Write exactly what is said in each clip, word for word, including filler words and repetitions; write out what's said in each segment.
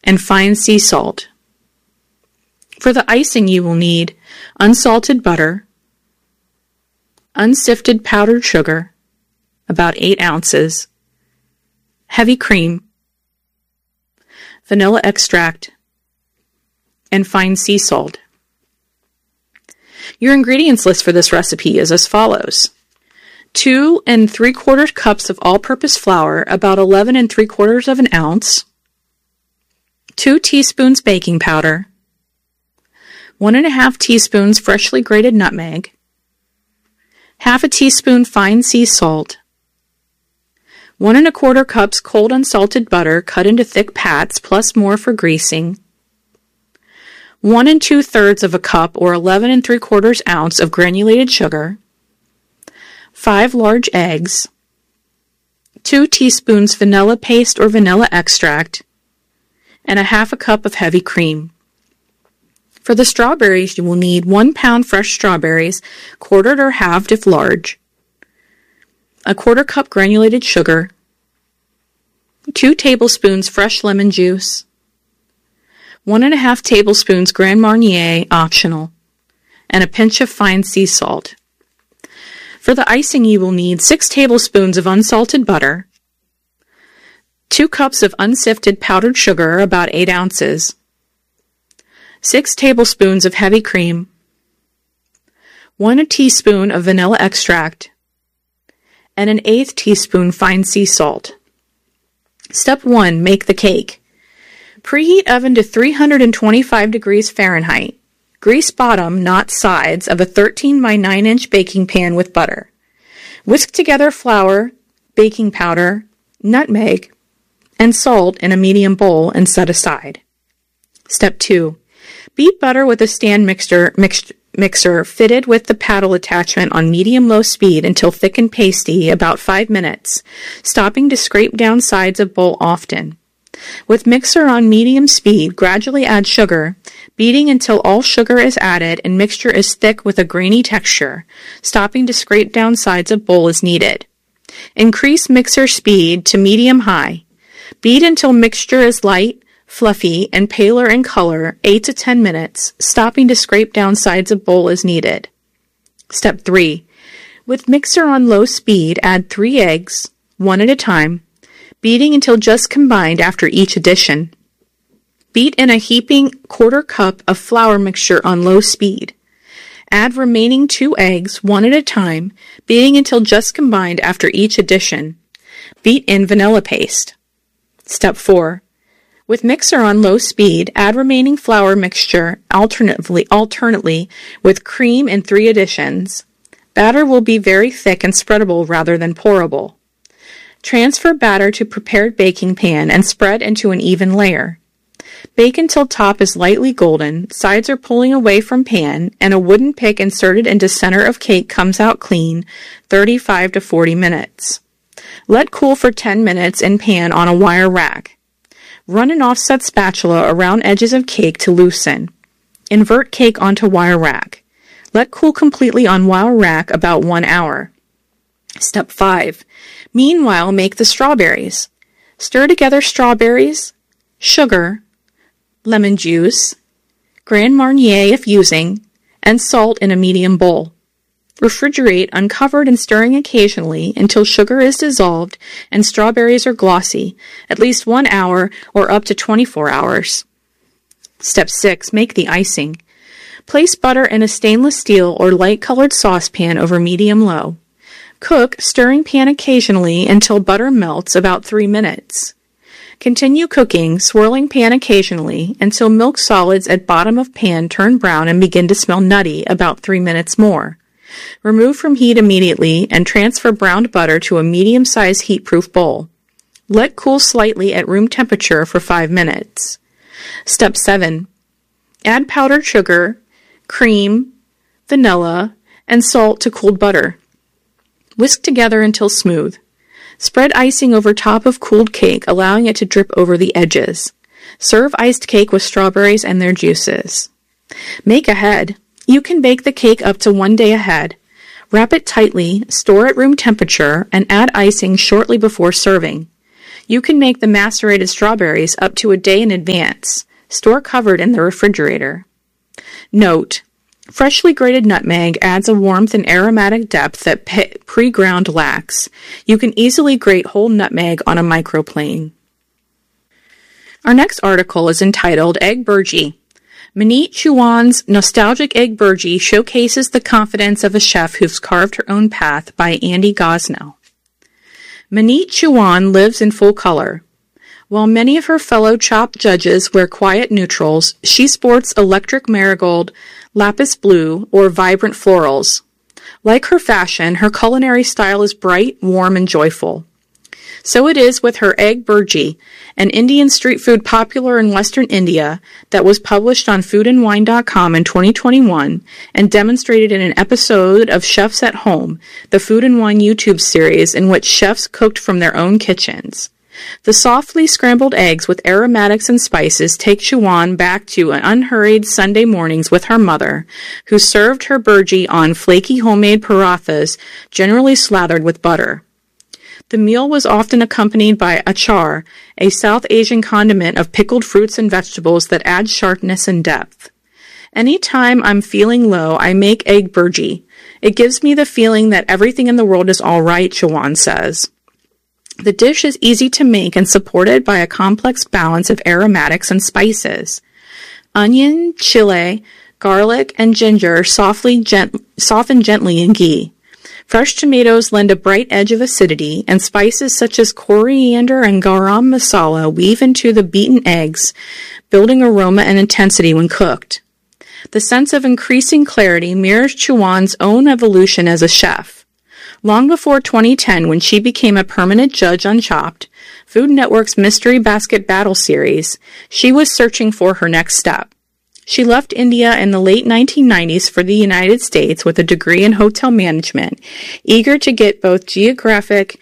and fine sea salt. For the icing, you will need unsalted butter, unsifted powdered sugar, about eight ounces, heavy cream, vanilla extract, and fine sea salt. Your ingredients list for this recipe is as follows. Two and three quarters cups of all-purpose flour, about eleven and three quarters of an ounce, two teaspoons baking powder, one and a half teaspoons freshly grated nutmeg, half a teaspoon fine sea salt, one and a quarter cups cold unsalted butter cut into thick pats plus more for greasing, one and two thirds of a cup or eleven and three quarters ounce of granulated sugar, five large eggs, two teaspoons vanilla paste or vanilla extract, and a half a cup of heavy cream. For the strawberries, you will need one pound fresh strawberries, quartered or halved if large, a quarter cup granulated sugar, two tablespoons fresh lemon juice, one and a half tablespoons Grand Marnier, optional, and a pinch of fine sea salt. For the icing, you will need six tablespoons of unsalted butter, two cups of unsifted powdered sugar, about eight ounces, six tablespoons of heavy cream, one teaspoon of vanilla extract, and an eighth teaspoon fine sea salt. Step one, make the cake. Preheat oven to three hundred twenty-five degrees Fahrenheit. Grease bottom, not sides, of a thirteen by nine inch baking pan with butter. Whisk together flour, baking powder, nutmeg, and salt in a medium bowl and set aside. Step two. Beat butter with a stand mixer, mix, mixer fitted with the paddle attachment on medium-low speed until thick and pasty, about five minutes, stopping to scrape down sides of bowl often. With mixer on medium speed, gradually add sugar, beating until all sugar is added and mixture is thick with a grainy texture, stopping to scrape down sides of bowl as needed. Increase mixer speed to medium-high. Beat until mixture is light, fluffy, and paler in color, eight to ten minutes, stopping to scrape down sides of bowl as needed. Step three. With mixer on low speed, add three eggs, one at a time, beating until just combined after each addition. Beat in a heaping quarter cup of flour mixture on low speed. Add remaining two eggs, one at a time, beating until just combined after each addition. Beat in vanilla paste. Step four. With mixer on low speed, add remaining flour mixture alternately, alternately with cream in three additions. Batter will be very thick and spreadable rather than pourable. Transfer batter to prepared baking pan and spread into an even layer. Bake until top is lightly golden, sides are pulling away from pan, and a wooden pick inserted into center of cake comes out clean, thirty-five to forty minutes. Let cool for ten minutes in pan on a wire rack. Run an offset spatula around edges of cake to loosen. Invert cake onto wire rack. Let cool completely on wire rack about one hour. Step five. Meanwhile, make the strawberries. Stir together strawberries, sugar, lemon juice, Grand Marnier if using, and salt in a medium bowl. Refrigerate uncovered and stirring occasionally until sugar is dissolved and strawberries are glossy, at least one hour or up to twenty-four hours. Step six. Make the icing. Place butter in a stainless steel or light-colored saucepan over medium-low. Cook, stirring pan occasionally until butter melts, about three minutes. Continue cooking, swirling pan occasionally until milk solids at bottom of pan turn brown and begin to smell nutty, about three minutes more. Remove from heat immediately and transfer browned butter to a medium-sized heat-proof bowl. Let cool slightly at room temperature for five minutes. Step seven. Add powdered sugar, cream, vanilla, and salt to cooled butter. Whisk together until smooth. Spread icing over top of cooled cake, allowing it to drip over the edges. Serve iced cake with strawberries and their juices. Make ahead. You can bake the cake up to one day ahead. Wrap it tightly, store at room temperature, and add icing shortly before serving. You can make the macerated strawberries up to a day in advance. Store covered in the refrigerator. Note: freshly grated nutmeg adds a warmth and aromatic depth that pe- pre-ground lacks. You can easily grate whole nutmeg on a microplane. Our next article is entitled Egg Burji. Manit Chauhan's nostalgic egg burji showcases the confidence of a chef who's carved her own path, by Andy Gosnell. Manit Chauhan lives in full color. While many of her fellow Chopped judges wear quiet neutrals, she sports electric marigold, lapis blue, or vibrant florals. Like her fashion, her culinary style is bright, warm, and joyful. So it is with her egg burji, an Indian street food popular in Western India that was published on food and wine dot com in twenty twenty-one and demonstrated in an episode of Chefs at Home, the Food and Wine YouTube series in which chefs cooked from their own kitchens. The softly scrambled eggs with aromatics and spices take Chauhan back to unhurried Sunday mornings with her mother, who served her burji on flaky homemade parathas, generally slathered with butter. The meal was often accompanied by achar, a South Asian condiment of pickled fruits and vegetables that adds sharpness and depth. Anytime I'm feeling low, I make egg burji. It gives me the feeling that everything in the world is all right, Chauhan says. The dish is easy to make and supported by a complex balance of aromatics and spices. Onion, chile, garlic, and ginger softly gent- soften gently in ghee. Fresh tomatoes lend a bright edge of acidity, and spices such as coriander and garam masala weave into the beaten eggs, building aroma and intensity when cooked. The sense of increasing clarity mirrors Chauhan's own evolution as a chef. Long before twenty ten, when she became a permanent judge on Chopped, Food Network's Mystery Basket Battle series, she was searching for her next step. She left India in the late nineteen nineties for the United States with a degree in hotel management, eager to get both geographic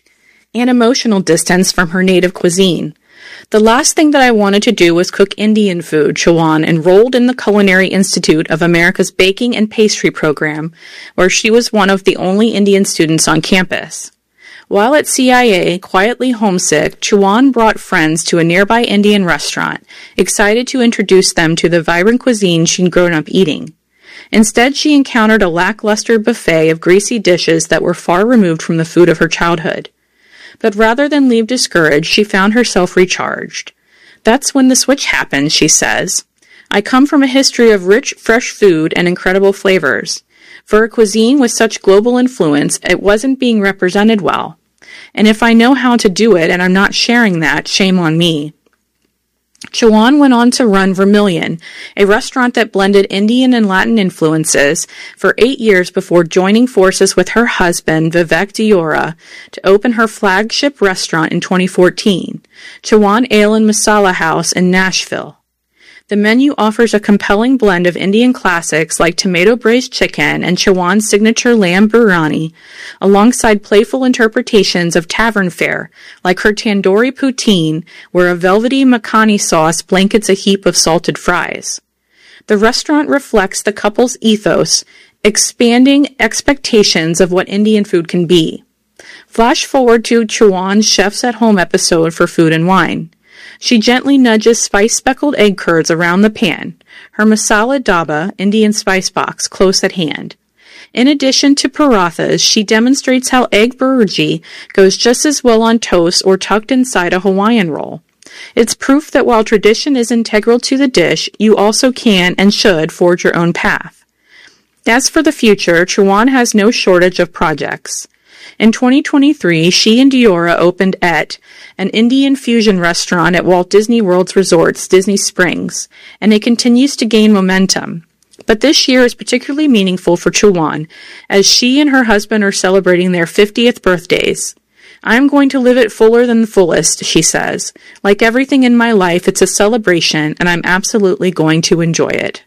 and emotional distance from her native cuisine. The last thing that I wanted to do was cook Indian food, Chauhan enrolled in the Culinary Institute of America's Baking and Pastry program, where she was one of the only Indian students on campus. While at C I A, quietly homesick, Chauhan brought friends to a nearby Indian restaurant, excited to introduce them to the vibrant cuisine she'd grown up eating. Instead, she encountered a lackluster buffet of greasy dishes that were far removed from the food of her childhood. But rather than leave discouraged, she found herself recharged. That's when the switch happened, she says. I come from a history of rich, fresh food and incredible flavors. For a cuisine with such global influence, it wasn't being represented well. And if I know how to do it and I'm not sharing that, shame on me. Chauhan went on to run Vermilion, a restaurant that blended Indian and Latin influences, for eight years before joining forces with her husband, Vivek Deora, to open her flagship restaurant in twenty fourteen, Chauhan Ale and Masala House in Nashville. The menu offers a compelling blend of Indian classics like tomato braised chicken and Chauhan's signature lamb biryani, alongside playful interpretations of tavern fare, like her tandoori poutine, where a velvety makhani sauce blankets a heap of salted fries. The restaurant reflects the couple's ethos, expanding expectations of what Indian food can be. Flash forward to Chauhan's Chefs at Home episode for Food and Wine. She gently nudges spice-speckled egg curds around the pan, her masala daba, Indian spice box, close at hand. In addition to parathas, she demonstrates how egg burji goes just as well on toast or tucked inside a Hawaiian roll. It's proof that while tradition is integral to the dish, you also can and should forge your own path. As for the future, Chauhan has no shortage of projects. In twenty twenty-three, she and Deora opened Et, an Indian fusion restaurant at Walt Disney World's resorts, Disney Springs, and it continues to gain momentum. But this year is particularly meaningful for Chauhan, as she and her husband are celebrating their fiftieth birthdays. I'm going to live it fuller than the fullest, she says. Like everything in my life, it's a celebration, and I'm absolutely going to enjoy it.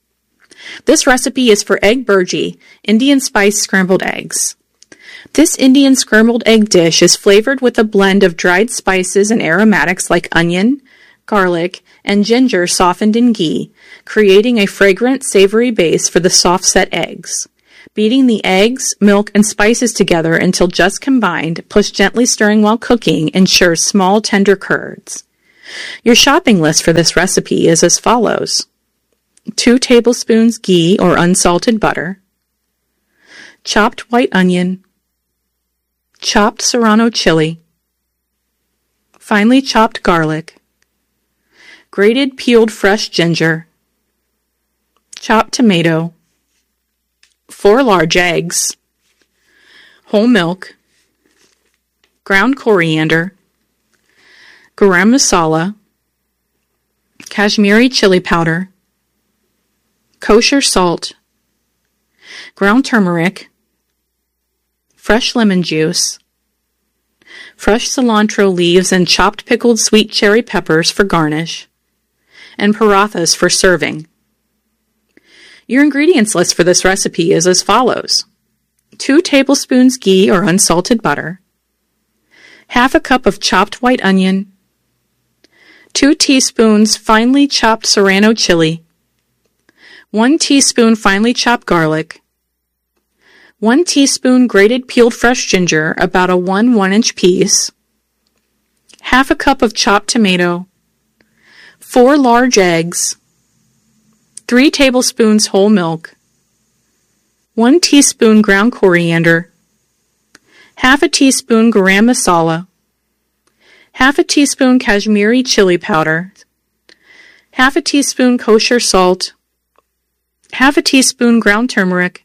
This recipe is for egg burji, Indian spice scrambled eggs. This Indian scrambled egg dish is flavored with a blend of dried spices and aromatics like onion, garlic, and ginger softened in ghee, creating a fragrant, savory base for the soft-set eggs. Beating the eggs, milk, and spices together until just combined, plus gently stirring while cooking, ensures small, tender curds. Your shopping list for this recipe is as follows. Two tablespoons ghee or unsalted butter, chopped white onion, chopped serrano chili, finely chopped garlic, grated peeled fresh ginger, chopped tomato, four large eggs, whole milk, ground coriander, garam masala, Kashmiri chili powder, kosher salt, ground turmeric, fresh lemon juice, fresh cilantro leaves and chopped pickled sweet cherry peppers for garnish, and parathas for serving. Your ingredients list for this recipe is as follows. Two tablespoons ghee or unsalted butter, half a cup of chopped white onion, two teaspoons finely chopped serrano chili, one teaspoon finely chopped garlic, one teaspoon grated peeled fresh ginger, about a one one-inch piece, half a cup of chopped tomato, four large eggs, three tablespoons whole milk, one teaspoon ground coriander, half a teaspoon garam masala, half a teaspoon Kashmiri chili powder, half a teaspoon kosher salt, half a teaspoon ground turmeric,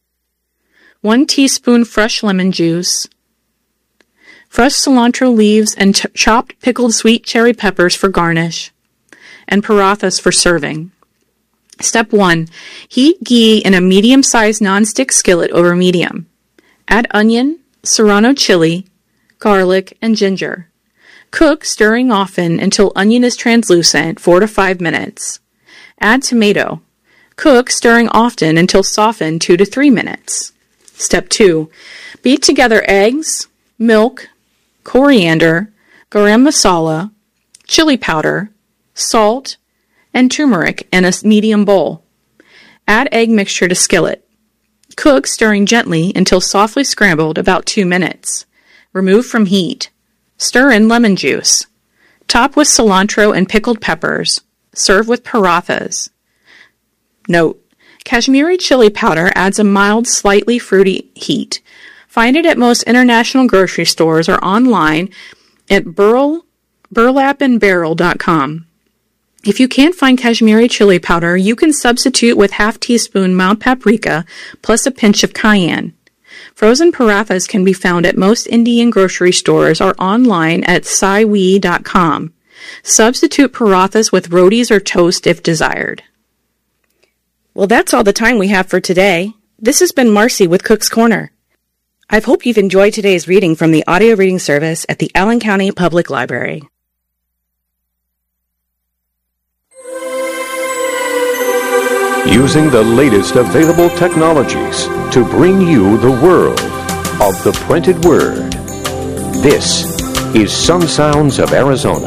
one teaspoon fresh lemon juice, fresh cilantro leaves and ch- chopped pickled sweet cherry peppers for garnish, and parathas for serving. Step one. Heat ghee in a medium-sized nonstick skillet over medium. Add onion, serrano chili, garlic, and ginger. Cook, stirring often until onion is translucent, four to five minutes. Add tomato. Cook, stirring often until softened, two to three minutes. Step two. Beat together eggs, milk, coriander, garam masala, chili powder, salt, and turmeric in a medium bowl. Add egg mixture to skillet. Cook, stirring gently until softly scrambled, about two minutes. Remove from heat. Stir in lemon juice. Top with cilantro and pickled peppers. Serve with parathas. Note: Kashmiri chili powder adds a mild, slightly fruity heat. Find it at most international grocery stores or online at burl, burlap and barrel dot com. If you can't find Kashmiri chili powder, you can substitute with half teaspoon mild paprika plus a pinch of cayenne. Frozen parathas can be found at most Indian grocery stores or online at saiwi dot com. Substitute parathas with rotis or toast if desired. Well, that's all the time we have for today. This has been Marcy with Cook's Corner. I hope you've enjoyed today's reading from the audio reading service at the Allen County Public Library. Using the latest available technologies to bring you the world of the printed word. This is Sun Sounds of Arizona.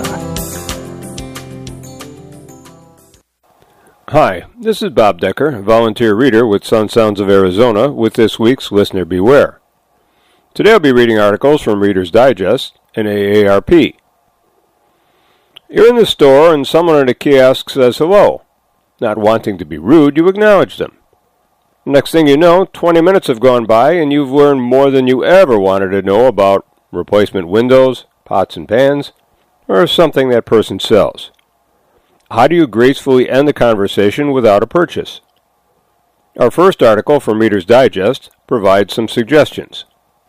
Hi, this is Bob Decker, volunteer reader with Sun Sounds of Arizona, with this week's Listener Beware. Today I'll be reading articles from Reader's Digest and A A R P. You're in the store and someone at a kiosk says hello. Not wanting to be rude, you acknowledge them. Next thing you know, twenty minutes have gone by and you've learned more than you ever wanted to know about replacement windows, pots and pans, or something that person sells. How do you gracefully end the conversation without a purchase? Our first article from Reader's Digest provides some suggestions.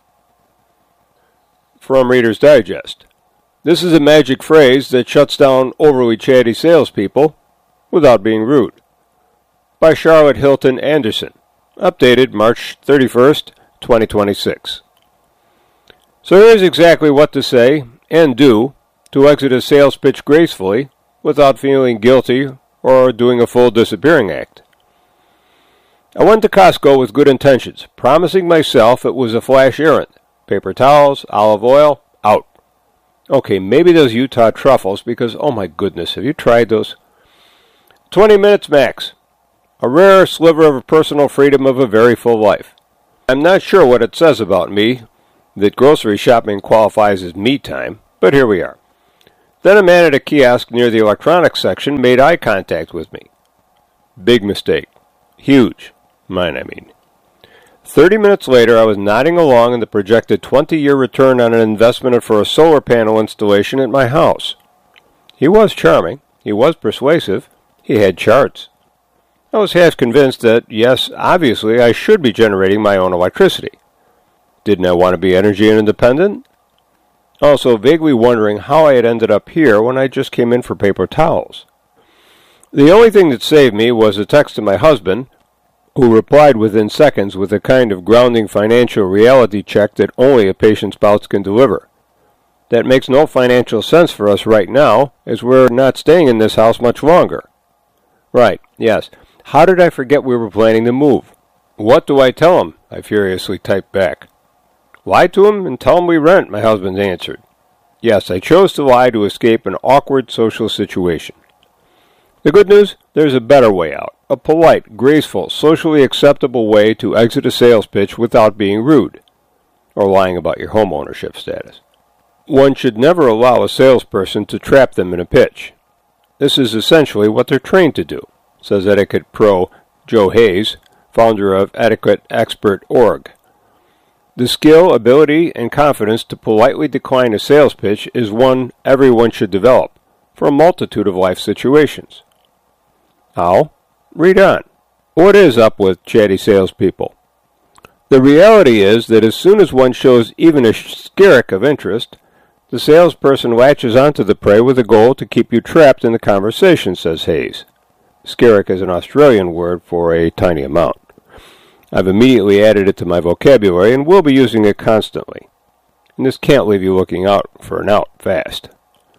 From Reader's Digest. This is a magic phrase that shuts down overly chatty salespeople without being rude. By Charlotte Hilton Anderson. Updated March thirty-first, twenty twenty-six. So here's exactly what to say and do to exit a sales pitch gracefully without feeling guilty or doing a full disappearing act. I went to Costco with good intentions, promising myself it was a flash errand. Paper towels, olive oil, out. Okay, maybe those Utah truffles, because, oh my goodness, have you tried those? Twenty minutes max. A rare sliver of personal freedom of a very full life. I'm not sure what it says about me that grocery shopping qualifies as me time, but here we are. Then a man at a kiosk near the electronics section made eye contact with me. Big mistake. Huge. Mine, I mean. Thirty minutes later, I was nodding along in the projected twenty-year return on an investment for a solar panel installation at my house. He was charming. He was persuasive. He had charts. I was half convinced that, yes, obviously, I should be generating my own electricity. Didn't I want to be energy independent? Also vaguely wondering how I had ended up here when I just came in for paper towels. The only thing that saved me was a text to my husband, who replied within seconds with a kind of grounding financial reality check that only a patient spouse can deliver. That makes no financial sense for us right now, as we're not staying in this house much longer. Right, yes. How did I forget we were planning to move? What do I tell him? I furiously typed back. Lie to him and tell him we rent, my husband answered. Yes, I chose to lie to escape an awkward social situation. The good news, there's a better way out. A polite, graceful, socially acceptable way to exit a sales pitch without being rude, or lying about your home ownership status. One should never allow a salesperson to trap them in a pitch. This is essentially what they're trained to do, says etiquette pro Joe Hayes, founder of etiquette expert dot org. The skill, ability, and confidence to politely decline a sales pitch is one everyone should develop for a multitude of life situations. How? Read on. What is up with chatty salespeople? The reality is that as soon as one shows even a skerrick of interest, the salesperson latches onto the prey with a goal to keep you trapped in the conversation, says Hayes. Skerrick is an Australian word for a tiny amount. I've immediately added it to my vocabulary and will be using it constantly. And this can't leave you looking out for an out fast.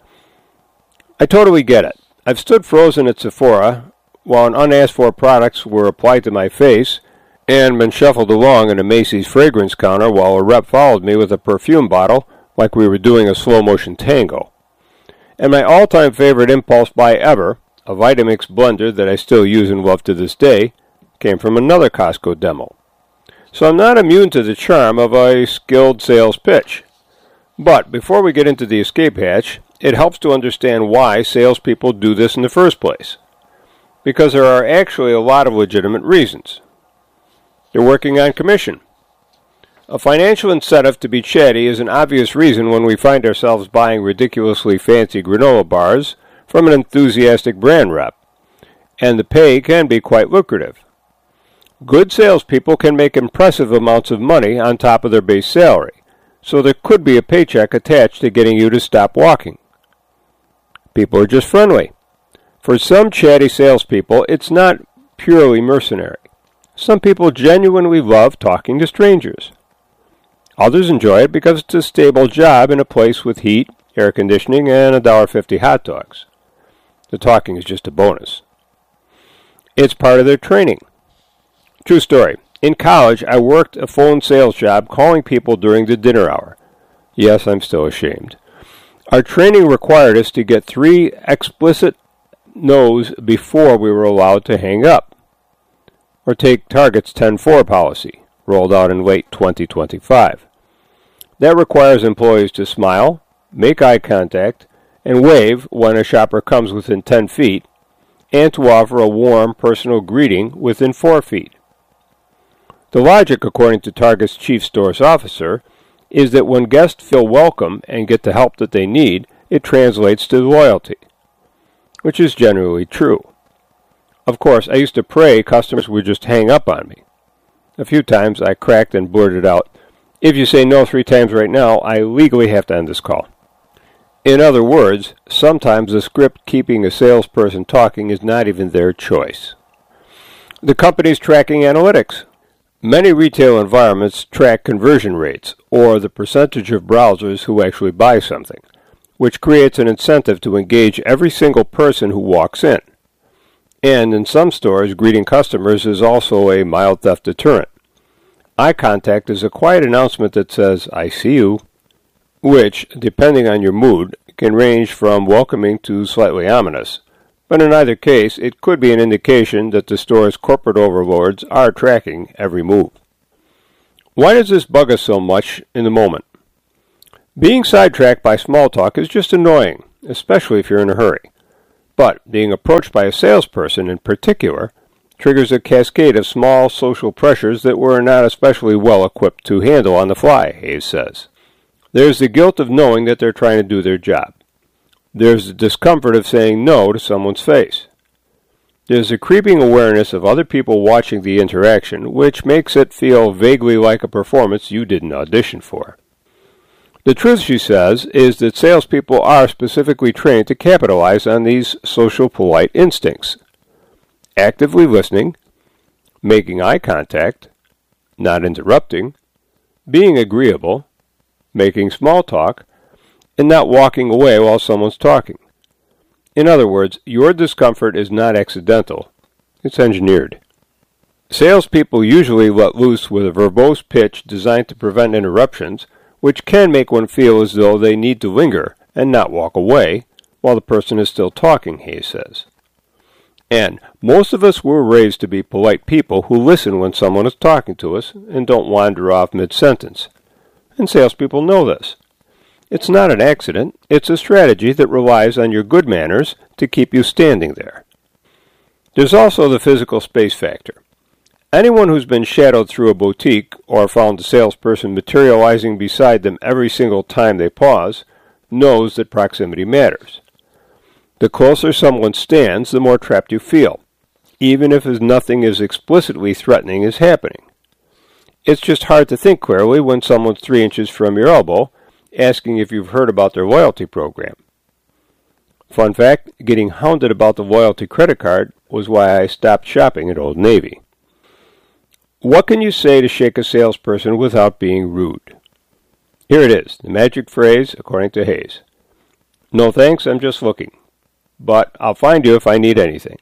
I totally get it. I've stood frozen at Sephora while an unasked-for products were applied to my face and been shuffled along in a Macy's fragrance counter while a rep followed me with a perfume bottle like we were doing a slow-motion tango. And my all-time favorite impulse buy ever, a Vitamix blender that I still use and love to this day, came from another Costco demo. So I'm not immune to the charm of a skilled sales pitch. But before we get into the escape hatch, it helps to understand why salespeople do this in the first place. Because there are actually a lot of legitimate reasons. They're working on commission. A financial incentive to be chatty is an obvious reason when we find ourselves buying ridiculously fancy granola bars from an enthusiastic brand rep, and the pay can be quite lucrative. Good salespeople can make impressive amounts of money on top of their base salary, so there could be a paycheck attached to getting you to stop walking. People are just friendly. For some chatty salespeople, it's not purely mercenary. Some people genuinely love talking to strangers. Others enjoy it because it's a stable job in a place with heat, air conditioning, and one dollar fifty hot dogs. The talking is just a bonus. It's part of their training. True story. In college, I worked a phone sales job calling people during the dinner hour. Yes, I'm still ashamed. Our training required us to get three explicit no's before we were allowed to hang up. Or take Target's ten four policy, rolled out in late twenty twenty-five. That requires employees to smile, make eye contact, and wave when a shopper comes within ten feet, and to offer a warm, personal greeting within four feet. The logic, according to Target's chief stores officer, is that when guests feel welcome and get the help that they need, it translates to loyalty, which is generally true. Of course, I used to pray customers would just hang up on me. A few times I cracked and blurted out, "If you say no three times right now, I legally have to end this call." In other words, sometimes the script keeping a salesperson talking is not even their choice. The company's tracking analytics. Many retail environments track conversion rates, or the percentage of browsers who actually buy something, which creates an incentive to engage every single person who walks in. And in some stores, greeting customers is also a mild theft deterrent. Eye contact is a quiet announcement that says, "I see you," which, depending on your mood, can range from welcoming to slightly ominous. But in either case, it could be an indication that the store's corporate overlords are tracking every move. Why does this bug us so much in the moment? Being sidetracked by small talk is just annoying, especially if you're in a hurry. But being approached by a salesperson in particular triggers a cascade of small social pressures that we're not especially well equipped to handle on the fly, Hayes says. There's the guilt of knowing that they're trying to do their job. There's the discomfort of saying no to someone's face. There's a creeping awareness of other people watching the interaction, which makes it feel vaguely like a performance you didn't audition for. The truth, she says, is that salespeople are specifically trained to capitalize on these social polite instincts. Actively listening, making eye contact, not interrupting, being agreeable, making small talk, and not walking away while someone's talking. In other words, your discomfort is not accidental, it's engineered. Salespeople usually let loose with a verbose pitch designed to prevent interruptions, which can make one feel as though they need to linger and not walk away while the person is still talking, Hayes says. And most of us were raised to be polite people who listen when someone is talking to us and don't wander off mid-sentence. And salespeople know this. It's not an accident, it's a strategy that relies on your good manners to keep you standing there. There's also the physical space factor. Anyone who's been shadowed through a boutique or found a salesperson materializing beside them every single time they pause knows that proximity matters. The closer someone stands, the more trapped you feel, even if nothing as explicitly threatening is happening. It's just hard to think clearly when someone's three inches from your elbow, asking if you've heard about their loyalty program. Fun fact, getting hounded about the loyalty credit card was why I stopped shopping at Old Navy. What can you say to shake a salesperson without being rude? Here it is, the magic phrase, according to Hayes. No thanks, I'm just looking. But I'll find you if I need anything.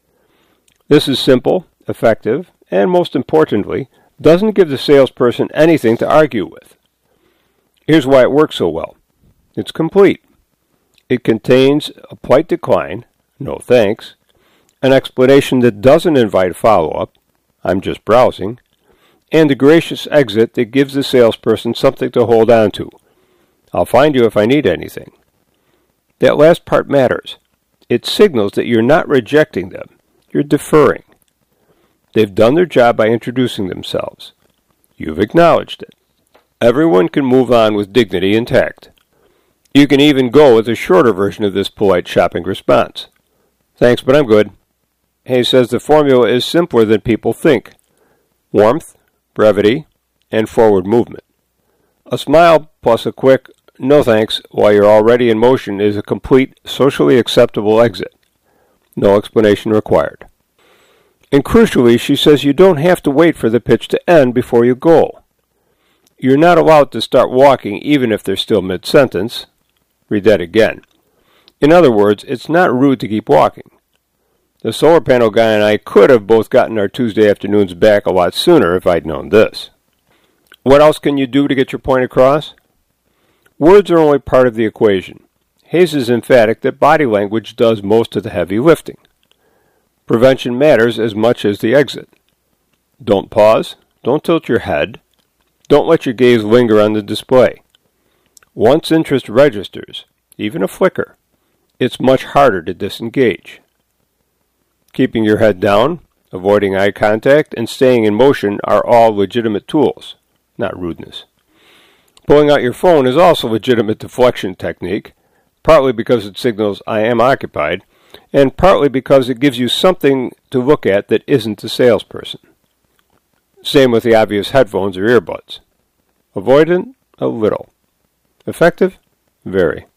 This is simple, effective, and most importantly, doesn't give the salesperson anything to argue with. Here's why it works so well. It's complete. It contains a polite decline, no thanks, an explanation that doesn't invite follow-up, I'm just browsing, and a gracious exit that gives the salesperson something to hold on to. I'll find you if I need anything. That last part matters. It signals that you're not rejecting them. You're deferring. They've done their job by introducing themselves. You've acknowledged it. Everyone can move on with dignity and tact. You can even go with a shorter version of this polite shopping response. Thanks, but I'm good. Hayes says the formula is simpler than people think. Warmth, brevity, and forward movement. A smile plus a quick, no thanks, while you're already in motion is a complete, socially acceptable exit. No explanation required. And crucially, she says you don't have to wait for the pitch to end before you go. You're not allowed to start walking even if they're still mid-sentence. Read that again. In other words, it's not rude to keep walking. The solar panel guy and I could have both gotten our Tuesday afternoons back a lot sooner if I'd known this. What else can you do to get your point across? Words are only part of the equation. Hayes is emphatic that body language does most of the heavy lifting. Prevention matters as much as the exit. Don't pause. Don't tilt your head. Don't let your gaze linger on the display. Once interest registers, even a flicker, it's much harder to disengage. Keeping your head down, avoiding eye contact, and staying in motion are all legitimate tools, not rudeness. Pulling out your phone is also a legitimate deflection technique, partly because it signals I am occupied, and partly because it gives you something to look at that isn't a salesperson. Same with the obvious headphones or earbuds. Avoidant? A little. Effective? Very.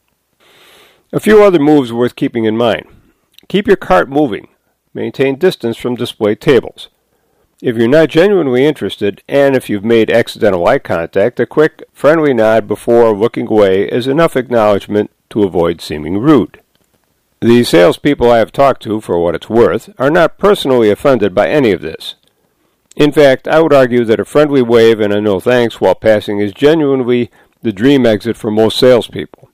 A few other moves worth keeping in mind. Keep your cart moving. Maintain distance from display tables. If you're not genuinely interested, and if you've made accidental eye contact, a quick, friendly nod before looking away is enough acknowledgement to avoid seeming rude. The salespeople I have talked to, for what it's worth, are not personally offended by any of this. In fact, I would argue that a friendly wave and a no thanks while passing is genuinely the dream exit for most salespeople.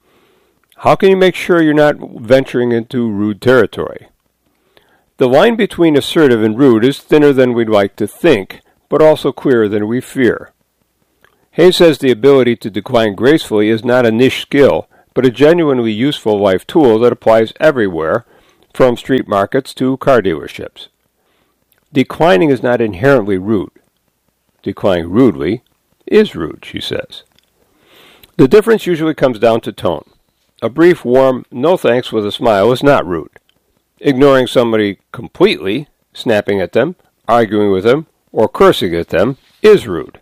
How can you make sure you're not venturing into rude territory? The line between assertive and rude is thinner than we'd like to think, but also clearer than we fear. Hayes says the ability to decline gracefully is not a niche skill, but a genuinely useful life tool that applies everywhere, from street markets to car dealerships. Declining is not inherently rude. Declining rudely is rude, she says. The difference usually comes down to tone. A brief, warm, no thanks with a smile is not rude. Ignoring somebody completely, snapping at them, arguing with them, or cursing at them is rude.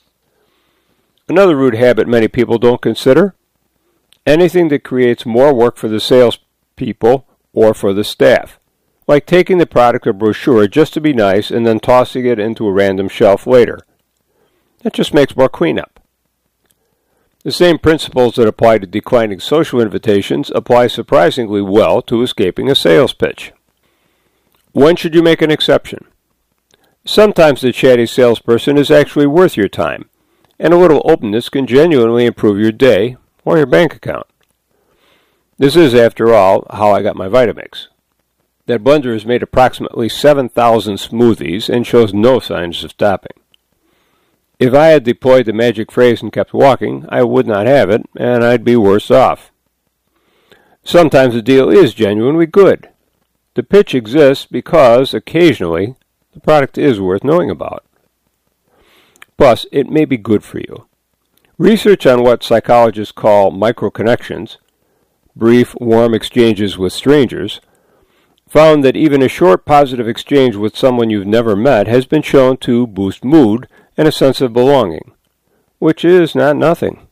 Another rude habit many people don't consider: anything that creates more work for the salespeople or for the staff, like taking the product or brochure just to be nice and then tossing it into a random shelf later. That just makes more cleanup. The same principles that apply to declining social invitations apply surprisingly well to escaping a sales pitch. When should you make an exception? Sometimes the chatty salesperson is actually worth your time, and a little openness can genuinely improve your day or your bank account. This is, after all, how I got my Vitamix. That blender has made approximately seven thousand smoothies and shows no signs of stopping. If I had deployed the magic phrase and kept walking, I would not have it, and I'd be worse off. Sometimes the deal is genuinely good. The pitch exists because, occasionally, the product is worth knowing about. Plus, it may be good for you. Research on what psychologists call microconnections, brief, warm exchanges with strangers, found that even a short positive exchange with someone you've never met has been shown to boost mood and a sense of belonging, which is not nothing.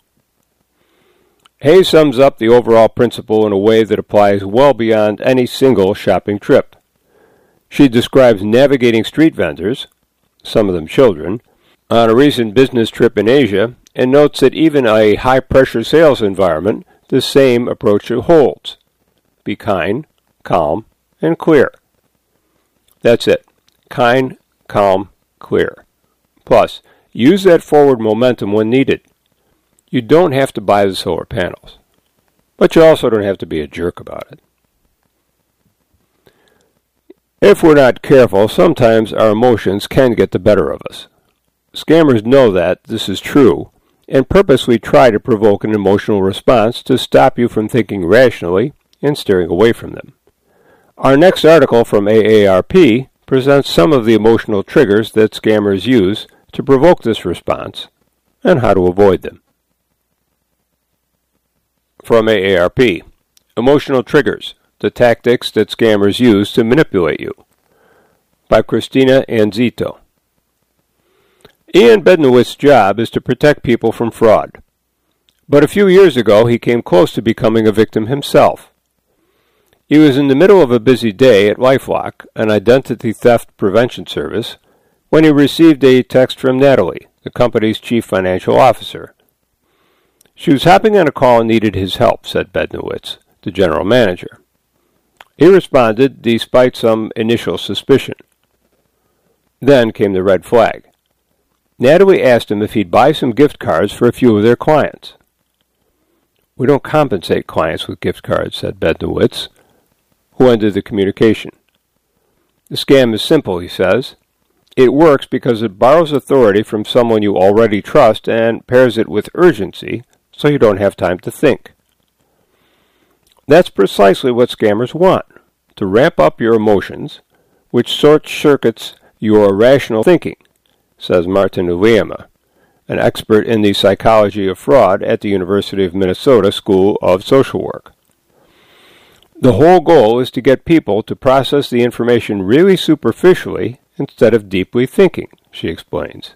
Hayes sums up the overall principle in a way that applies well beyond any single shopping trip. She describes navigating street vendors, some of them children, on a recent business trip in Asia, and notes that even a high-pressure sales environment, the same approach holds. Be kind, calm, and clear. That's it. Kind, calm, clear. Plus, use that forward momentum when needed. You don't have to buy the solar panels, but you also don't have to be a jerk about it. If we're not careful, sometimes our emotions can get the better of us. Scammers know that this is true and purposely try to provoke an emotional response to stop you from thinking rationally and steering away from them. Our next article from A A R P presents some of the emotional triggers that scammers use to provoke this response and how to avoid them. From A A R P, Emotional Triggers, the Tactics that Scammers Use to Manipulate You, by Christina Anzito. Ian Bednowitz's job is to protect people from fraud, but a few years ago he came close to becoming a victim himself. He was in the middle of a busy day at LifeLock, an identity theft prevention service, when he received a text from Natalie, the company's chief financial officer. She was hopping on a call and needed his help, said Bednowitz, the general manager. He responded despite some initial suspicion. Then came the red flag. Natalie asked him if he'd buy some gift cards for a few of their clients. We don't compensate clients with gift cards, said Bednowitz, who ended the communication. The scam is simple, he says. It works because it borrows authority from someone you already trust and pairs it with urgency so you don't have time to think. That's precisely what scammers want, to ramp up your emotions, which short-circuits your rational thinking, says Martin Uliema, an expert in the psychology of fraud at the University of Minnesota School of Social Work. The whole goal is to get people to process the information really superficially instead of deeply thinking, she explains.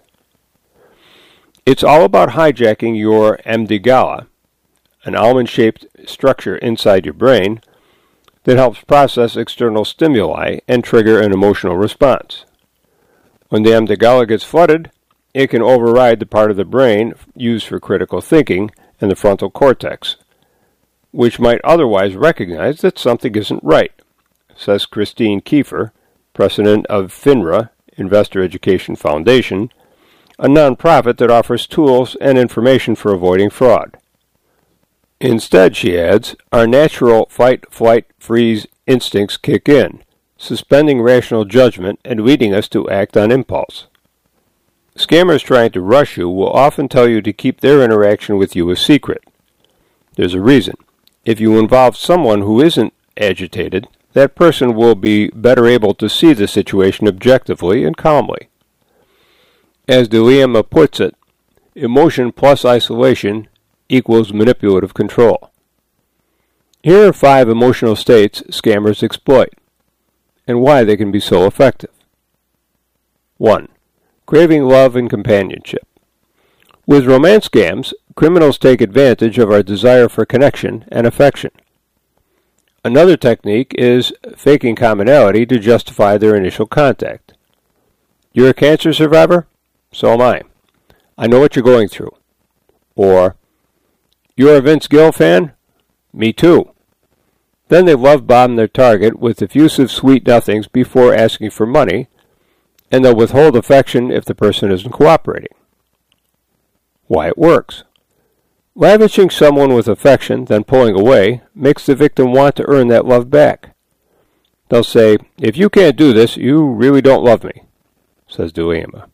It's all about hijacking your amygdala, an almond-shaped structure inside your brain that helps process external stimuli and trigger an emotional response. When the amygdala gets flooded, it can override the part of the brain used for critical thinking and the frontal cortex, which might otherwise recognize that something isn't right, says Christine Kiefer, president of FINRA, Investor Education Foundation, a nonprofit that offers tools and information for avoiding fraud. Instead, she adds, our natural fight, flight, freeze instincts kick in, suspending rational judgment and leading us to act on impulse. Scammers trying to rush you will often tell you to keep their interaction with you a secret. There's a reason. If you involve someone who isn't agitated, that person will be better able to see the situation objectively and calmly. As DeLiema puts it, emotion plus isolation equals manipulative control. Here are five emotional states scammers exploit, and why they can be so effective. one. Craving love and companionship. With romance scams, criminals take advantage of our desire for connection and affection. Another technique is faking commonality to justify their initial contact. You're a cancer survivor? So am I. I know what you're going through. Or, you're a Vince Gill fan? Me too. Then they love bomb their target with effusive sweet nothings before asking for money, and they'll withhold affection if the person isn't cooperating. Why it works. Lavishing someone with affection, then pulling away, makes the victim want to earn that love back. They'll say, if you can't do this, you really don't love me, says DeLiema.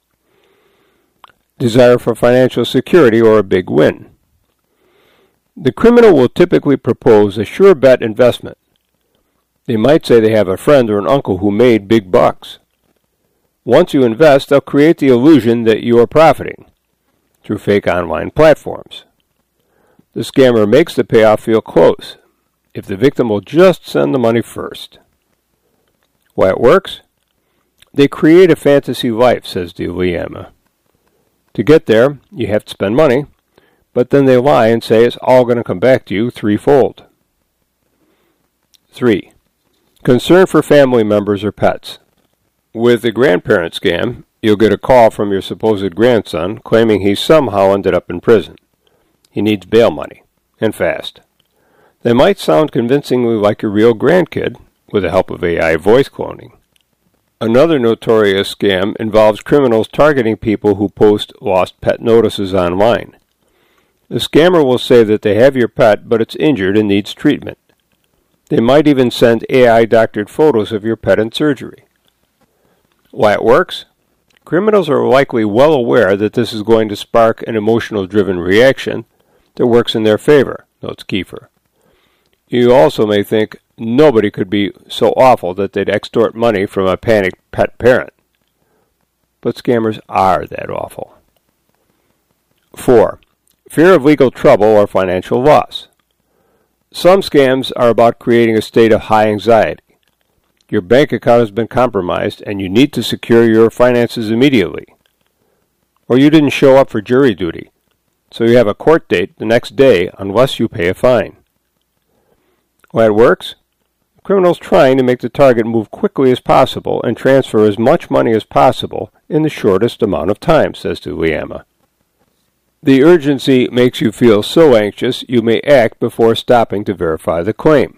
Desire for financial security or a big win. The criminal will typically propose a sure bet investment. They might say they have a friend or an uncle who made big bucks. Once you invest, they'll create the illusion that you are profiting through fake online platforms. The scammer makes the payoff feel close, if the victim will just send the money first. Why it works? They create a fantasy life, says DeLiema. To get there, you have to spend money, but then they lie and say it's all going to come back to you threefold. three. Concern for family members or pets. With the grandparent scam, you'll get a call from your supposed grandson claiming he somehow ended up in prison. He needs bail money, and fast. They might sound convincingly like your real grandkid, with the help of A I voice cloning. Another notorious scam involves criminals targeting people who post lost pet notices online. The scammer will say that they have your pet, but it's injured and needs treatment. They might even send A I-doctored photos of your pet in surgery. Why it works? Criminals are likely well aware that this is going to spark an emotional-driven reaction that works in their favor, notes Kiefer. You also may think nobody could be so awful that they'd extort money from a panicked pet parent. But scammers are that awful. four. Fear of legal trouble or financial loss. Some scams are about creating a state of high anxiety. Your bank account has been compromised and you need to secure your finances immediately. Or you didn't show up for jury duty, so you have a court date the next day unless you pay a fine. Why it works? The criminal's trying to make the target move quickly as possible and transfer as much money as possible in the shortest amount of time, says DeLiema. The urgency makes you feel so anxious you may act before stopping to verify the claim.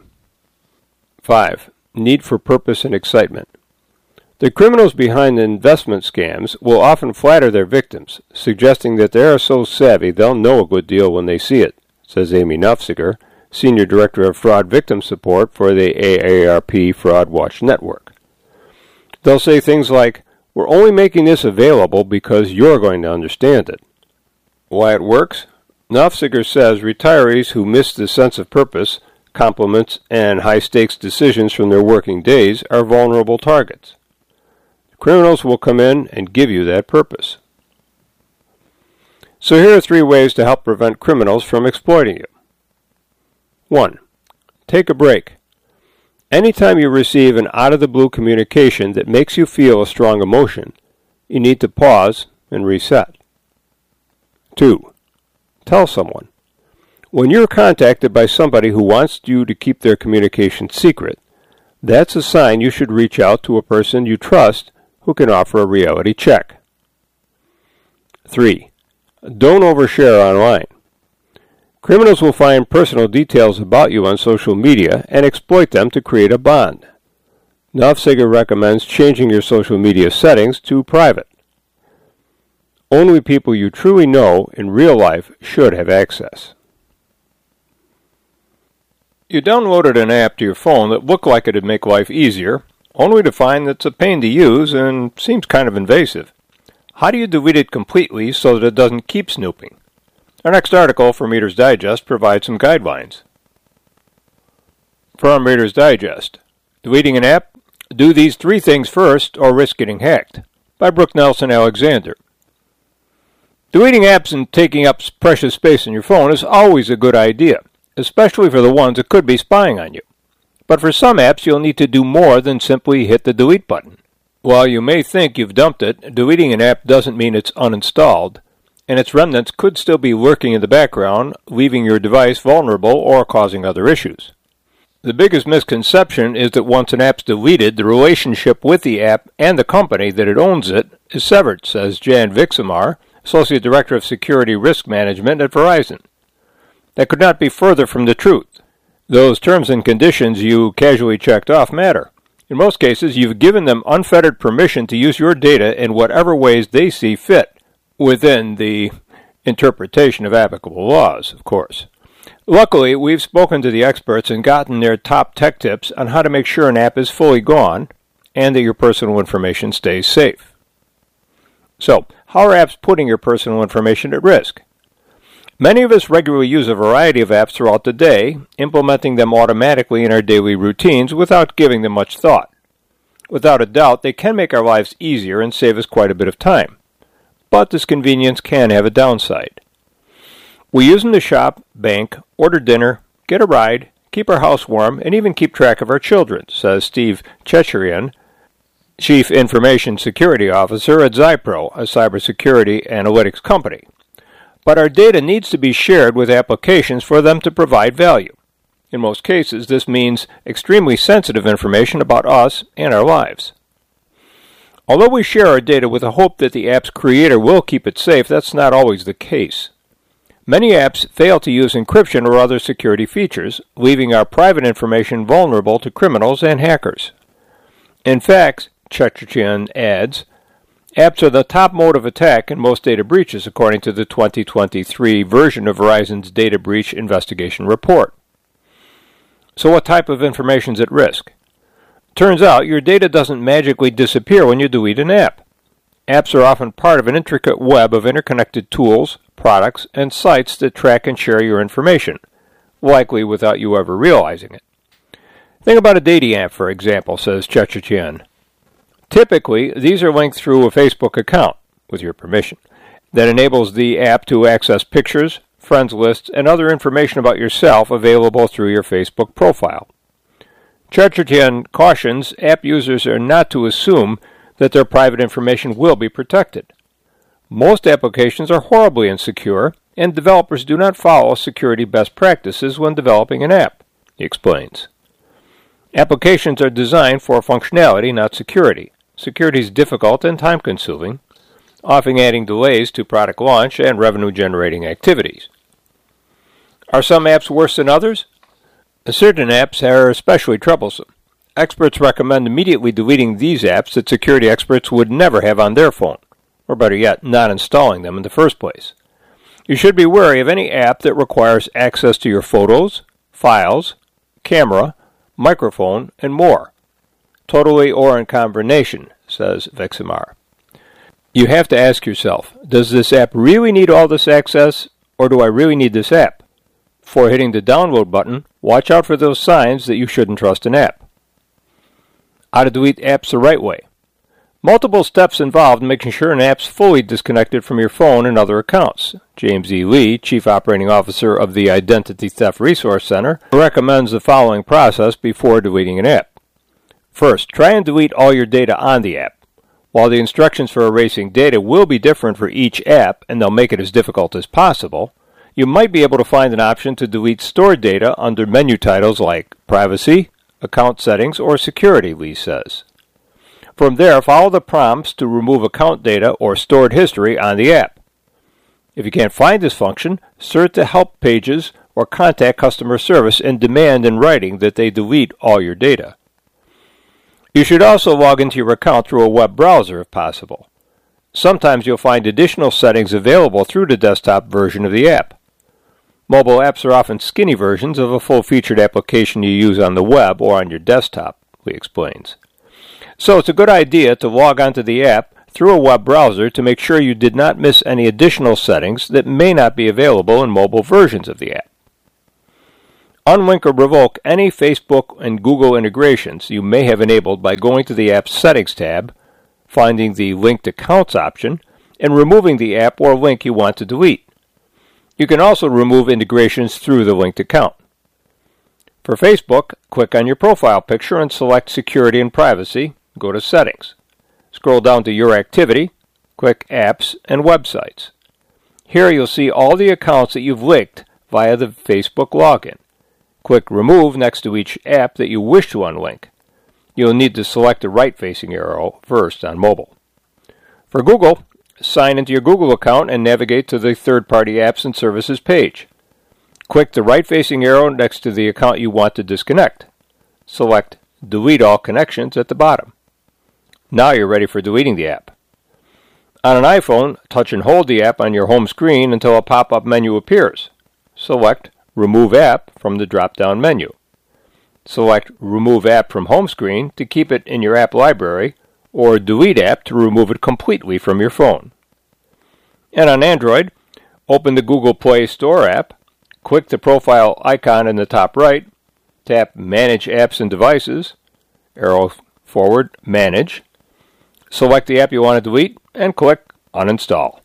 five. Need for purpose and excitement. The criminals behind the investment scams will often flatter their victims, suggesting that they are so savvy they'll know a good deal when they see it, says Amy Nufziger, Senior Director of Fraud Victim Support for the A A R P Fraud Watch Network. They'll say things like, "We're only making this available because you're going to understand it." Why it works? Nufziger says retirees who miss the sense of purpose, compliments, and high-stakes decisions from their working days are vulnerable targets. Criminals will come in and give you that purpose. So here are three ways to help prevent criminals from exploiting you. one. Take a break. Anytime you receive an out-of-the-blue communication that makes you feel a strong emotion, you need to pause and reset. two. Tell someone. When you're contacted by somebody who wants you to keep their communication secret, that's a sign you should reach out to a person you trust who can offer a reality check. three. Don't overshare online. Criminals will find personal details about you on social media and exploit them to create a bond. Nufziger recommends changing your social media settings to private. Only people you truly know in real life should have access. You downloaded an app to your phone that looked like it'd make life easier, only to find that it's a pain to use and seems kind of invasive. How do you delete it completely so that it doesn't keep snooping? Our next article from Reader's Digest provides some guidelines. From Reader's Digest, Deleting an App? Do these three things first or risk getting hacked, by Brooke Nelson Alexander. Deleting apps and taking up precious space in your phone is always a good idea, especially for the ones that could be spying on you. But for some apps, you'll need to do more than simply hit the delete button. While you may think you've dumped it, deleting an app doesn't mean it's uninstalled, and its remnants could still be lurking in the background, leaving your device vulnerable or causing other issues. The biggest misconception is that once an app's deleted, the relationship with the app and the company that it owns it is severed, says Jan Viximar, Associate Director of Security Risk Management at Verizon. That could not be further from the truth. Those terms and conditions you casually checked off matter. In most cases, you've given them unfettered permission to use your data in whatever ways they see fit, within the interpretation of applicable laws, of course. Luckily, we've spoken to the experts and gotten their top tech tips on how to make sure an app is fully gone and that your personal information stays safe. So, how are apps putting your personal information at risk? Many of us regularly use a variety of apps throughout the day, implementing them automatically in our daily routines without giving them much thought. Without a doubt, they can make our lives easier and save us quite a bit of time. But this convenience can have a downside. We use them to shop, bank, order dinner, get a ride, keep our house warm, and even keep track of our children, says Steve Checherian, Chief Information Security Officer at Zypro, a cybersecurity analytics company. But our data needs to be shared with applications for them to provide value. In most cases, this means extremely sensitive information about us and our lives. Although we share our data with the hope that the app's creator will keep it safe, that's not always the case. Many apps fail to use encryption or other security features, leaving our private information vulnerable to criminals and hackers. In fact, Checherian adds, apps are the top mode of attack in most data breaches, according to the twenty twenty-three version of Verizon's Data Breach Investigation Report. So what type of information is at risk? Turns out your data doesn't magically disappear when you delete an app. Apps are often part of an intricate web of interconnected tools, products, and sites that track and share your information, likely without you ever realizing it. Think about a dating app, for example, says Checherian. Typically, these are linked through a Facebook account, with your permission, that enables the app to access pictures, friends lists, and other information about yourself available through your Facebook profile. Checherian cautions app users are not to assume that their private information will be protected. Most applications are horribly insecure, and developers do not follow security best practices when developing an app, he explains. Applications are designed for functionality, not security. Security is difficult and time-consuming, often adding delays to product launch and revenue-generating activities. Are some apps worse than others? Certain apps are especially troublesome. Experts recommend immediately deleting these apps that security experts would never have on their phone, or better yet, not installing them in the first place. You should be wary of any app that requires access to your photos, files, camera, microphone, and more, totally or in combination, says Veximar. You have to ask yourself, does this app really need all this access, or do I really need this app? Before hitting the download button, watch out for those signs that you shouldn't trust an app. How to delete apps the right way. Multiple steps involved in making sure an app's fully disconnected from your phone and other accounts. James E. Lee, Chief Operating Officer of the Identity Theft Resource Center, recommends the following process before deleting an app. First, try and delete all your data on the app. While the instructions for erasing data will be different for each app, and they'll make it as difficult as possible, you might be able to find an option to delete stored data under menu titles like Privacy, Account Settings, or Security, Lee says. From there, follow the prompts to remove account data or stored history on the app. If you can't find this function, search the help pages or contact customer service and demand in writing that they delete all your data. You should also log into your account through a web browser if possible. Sometimes you'll find additional settings available through the desktop version of the app. Mobile apps are often skinny versions of a full-featured application you use on the web or on your desktop, Lee explains. So it's a good idea to log onto the app through a web browser to make sure you did not miss any additional settings that may not be available in mobile versions of the app. Unlink or revoke any Facebook and Google integrations you may have enabled by going to the app's Settings tab, finding the Linked Accounts option, and removing the app or link you want to delete. You can also remove integrations through the linked account. For Facebook, click on your profile picture and select Security and Privacy. Go to Settings. Scroll down to Your Activity, click Apps and Websites. Here you'll see all the accounts that you've linked via the Facebook login. Click Remove next to each app that you wish to unlink. You'll need to select the right-facing arrow first on mobile. For Google, sign into your Google account and navigate to the third-party apps and services page. Click the right-facing arrow next to the account you want to disconnect. Select Delete All Connections at the bottom. Now you're ready for deleting the app. On an iPhone, touch and hold the app on your home screen until a pop-up menu appears. Select Remove App from the drop-down menu. Select Remove App from Home Screen to keep it in your app library, or Delete App to remove it completely from your phone. And on Android, open the Google Play Store app, click the profile icon in the top right, tap Manage Apps and Devices, arrow forward, Manage, select the app you want to delete, and click Uninstall.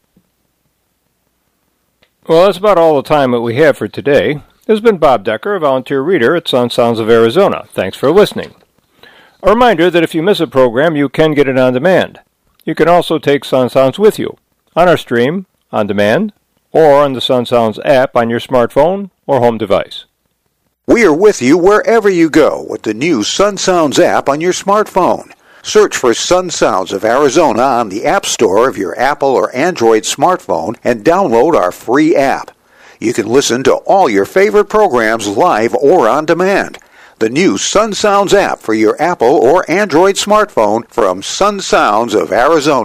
Well, that's about all the time that we have for today. This has been Bob Decker, a volunteer reader at Sun Sounds of Arizona. Thanks for listening. A reminder that if you miss a program, you can get it on demand. You can also take Sun Sounds with you, on our stream, on demand, or on the Sun Sounds app on your smartphone or home device. We are with you wherever you go with the new Sun Sounds app on your smartphone. Search for Sun Sounds of Arizona on the App Store of your Apple or Android smartphone and download our free app. You can listen to all your favorite programs live or on demand. The new Sun Sounds app for your Apple or Android smartphone from Sun Sounds of Arizona.